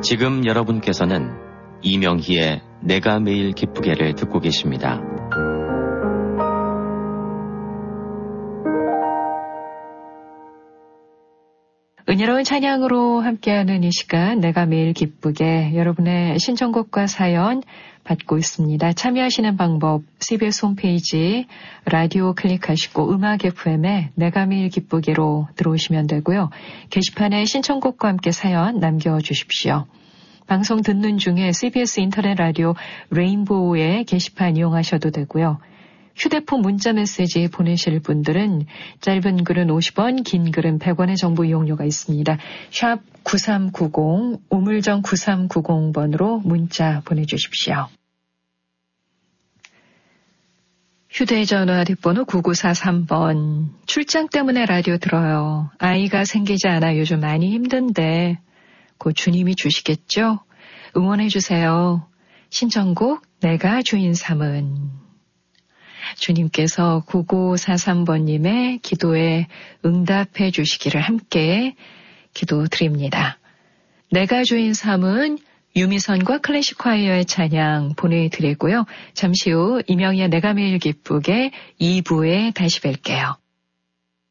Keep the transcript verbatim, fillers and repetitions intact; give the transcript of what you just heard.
지금 여러분께서는 이명희의 내가 매일 기쁘게를 듣고 계십니다. 은혜로운 찬양으로 함께하는 이 시간 내가 매일 기쁘게 여러분의 신청곡과 사연 받고 있습니다. 참여하시는 방법 씨비에스 홈페이지 라디오 클릭하시고 음악 에프엠에 내가 매일 기쁘게로 들어오시면 되고요. 게시판에 신청곡과 함께 사연 남겨주십시오. 방송 듣는 중에 씨비에스 인터넷 라디오 레인보우의 게시판 이용하셔도 되고요. 휴대폰 문자 메시지 보내실 분들은 짧은 글은 오십 원, 긴 글은 백 원의 정보 이용료가 있습니다. 샵 구삼구공, 우물정 구삼구공 번으로 문자 보내주십시오. 휴대전화 뒷번호 구구사삼 번. 출장 때문에 라디오 들어요. 아이가 생기지 않아 요즘 많이 힘든데 곧 주님이 주시겠죠? 응원해주세요. 신청곡 내가 주인 삼은. 주님께서 구구사삼 번님의 기도에 응답해 주시기를 함께 기도드립니다. 내가 주인 삼은 유미선과 클래식콰이어의 찬양 보내드리고요. 잠시 후 이명희의 내가 매일 기쁘게 이 부에 다시 뵐게요.